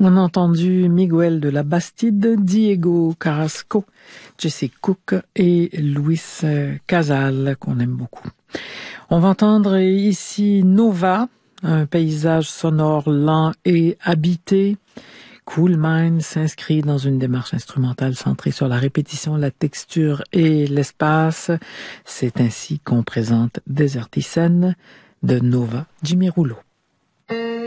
On a entendu Miguel de la Bastide, Diego Carrasco, Jesse Cook et Luis Casal, qu'on aime beaucoup. On va entendre ici Nova, un paysage sonore lent et habité. Cool Mind s'inscrit dans une démarche instrumentale centrée sur la répétition, la texture et l'espace. C'est ainsi qu'on présente Deserticen de Nova, Jimmy Rouleau.